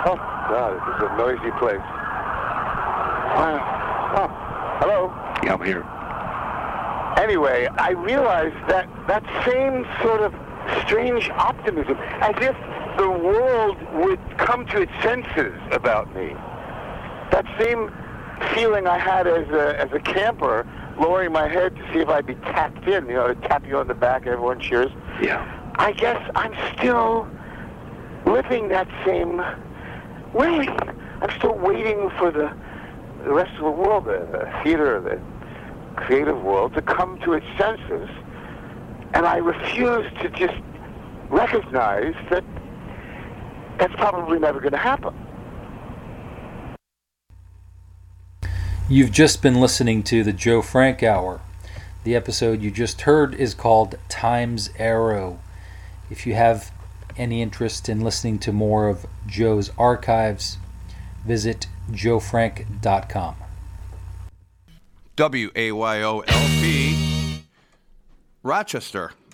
Oh, God, this is a noisy place. Hello? Yeah, I'm here. Anyway, I realized that same sort of strange optimism, as if the world would come to its senses about me. That same feeling I had as a camper, lowering my head to see if I'd be tapped in, to tap you on the back, everyone cheers. Yeah. I guess I'm still living that same way. I'm still waiting for the rest of the world, the theater, the creative world, to come to its senses. And I refuse to just recognize that that's probably never going to happen. You've just been listening to the Joe Frank Hour. The episode you just heard is called Time's Arrow. If you have any interest in listening to more of Joe's archives, visit joefrank.com. WAYOLP, Rochester.